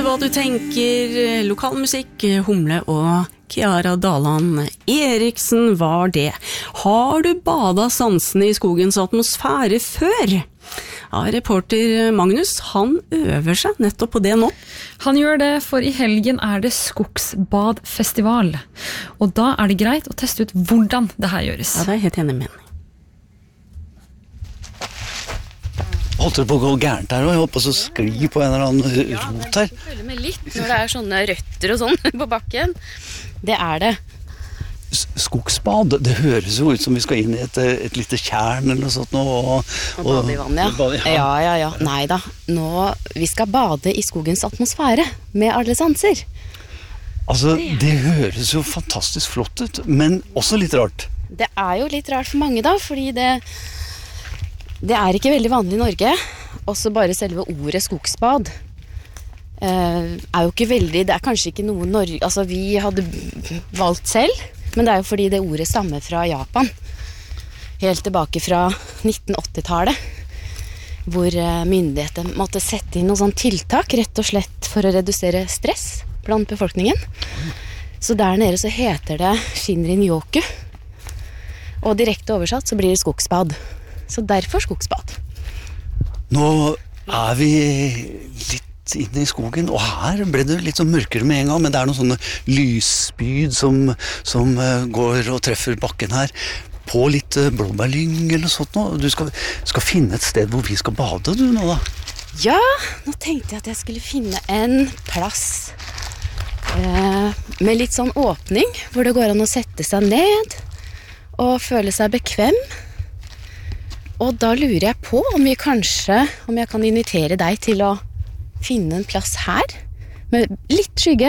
hva du tenker, lokalmusikk, Humle og Kiara Daland Eriksen var det. Har du badet sansene i skogens atmosfære før? Ja, reporter Magnus, han øver seg nettopp på det nå. Han gjør det, for i helgen det skogsbadfestival. Og da det greit å teste ut hvordan det her gjøres. Ja, det jeg helt enig med. Holdt det på å gå gærent her, og jeg håper så skli på en eller annen rot her. Ja, følger med litt når det sånne røtter og sånn på bakken. Det det. Skogsbad, det høres jo ut som vi skal inn i et lite tjern eller noe sånt nå. Og bade i vann, ja. Ja. Neida, vi skal bade i skogens atmosfære med alle sanser. Altså, det høres jo fantastisk flott ut, men også litt rart. Det jo litt rart for mange da, fordi det ikke veldig vanlig i Norge. Også bare selve ordet skogsbad jo ikke veldig, det kanskje ikke noe Norge, altså vi hadde valgt selv, men det jo fordi det ordet stammer fra Japan, helt tilbake fra 1980-tallet, hvor myndighetene måtte sette inn noen sånn tiltak, rett og slett for å redusere stress blant befolkningen. Så der nede så heter det Shinrin-yoku, og direkte oversatt så blir det skogsbad. Så derfor skogsbad. Nå vi litt inne i skogen, og her ble det litt sånn mørkere med en gang, men det noen sånne lysspyd som går og treffer bakken her, på litt blåbærlyng eller sånt nå. Du skal finne et sted hvor vi skal bade, du nå da? Ja, nå tenkte jeg at jeg skulle finne en plass med litt sånn åpning, hvor det går an å sette seg ned og føle seg bekvem. Og da lurer jeg på om jeg kan invitere deg til å finne en plass her, med litt skygge,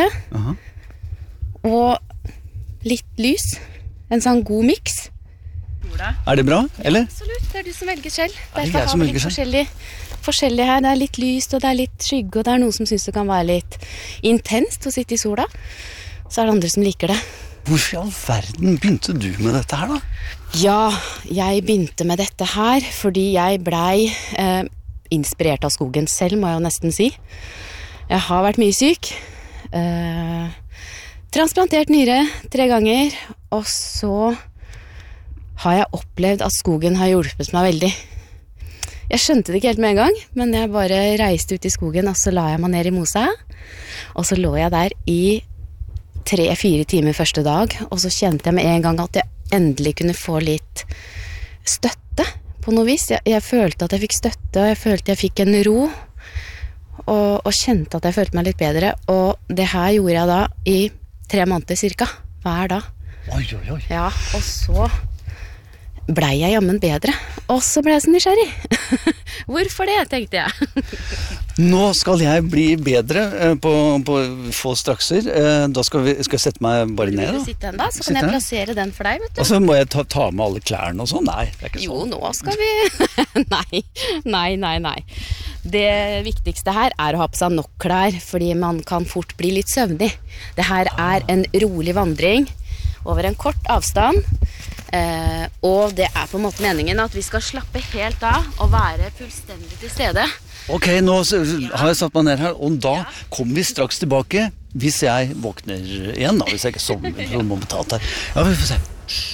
og litt lys. En sånn god mix. Det bra, eller? Absolutt, det du som velger selv. Det Derfor jeg som har vi velger litt forskjellig her. Det litt lyst, og det litt skygge, og det noen som synes det kan være litt intenst å sitte i sola. Så det andre som liker det. Hvorfor i all verden begynte du med dette her da? Ja, jeg begynte med dette her fordi jeg blei inspirert av skogen selv, må jeg jo nesten si. Jeg har vært mye syk. Transplantert nyre 3 ganger, og så har jeg opplevd at skogen har hjulpet meg veldig. Jeg skjønte det ikke helt med en gang, men jeg bare reiste ut i skogen, og så la jeg meg ned i mosa, og så lå jeg der i 3-4 timer første dag, og så kjente jeg med en gang at jeg endelig kunne få litt støtte på noe vis. Jeg følte at jeg fikk støtte, og jeg følte jeg fikk en ro, og kjente at jeg følte meg litt bedre, og det her gjorde jeg da i 3 måneder cirka, hver dag. Oi. Ja, og så blei jeg jammen bedre, og så ble jeg så nysgjerrig. Hvorfor det, tenkte jeg. Nå skal jeg bli bedre på få strakser. Da skal jeg sette meg bare ned da. Vil du sitte den da? Så kan jeg plassere den for deg, vet du. Og så må jeg ta med alle klærne og sånn? Nei, det ikke sånn. Jo, nå skal vi... Nei. Det viktigste her å ha på seg nok klær, fordi man kan fort bli litt søvnig. Det her en rolig vandring over en kort avstand, og det på en måte meningen at vi skal slappe helt av og være fullstendig til stede. Ok, nå har jeg satt meg ned her, og da kommer vi straks tilbake hvis jeg våkner igjen da, hvis jeg ikke sovner må betalt her. Ja, vi får se.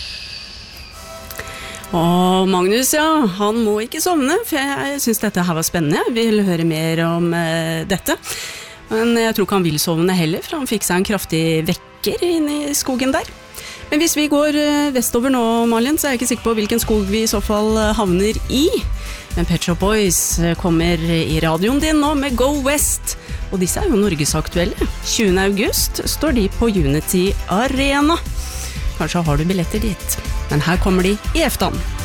Og Magnus, ja, han må ikke sovne, for jeg synes dette her var spennende. Jeg vil høre mer om dette. Men jeg tror ikke han vil sovne heller, for han fikk seg en kraftig vekker inne i skogen der. Men hvis vi går vestover nå, Malin, så jeg ikke sikker på hvilken skog vi i så fall havner i. Men Pet Shop Boys kommer i radioen din nå med Go West. Og disse jo norgesaktuelle. 20. august står de på Unity Arena. Kanskje har du billetter dit. Men her kommer de i eftan.